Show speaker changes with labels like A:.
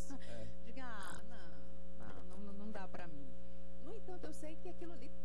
A: Diga, não dá pra mim. No entanto, eu sei que aquilo ali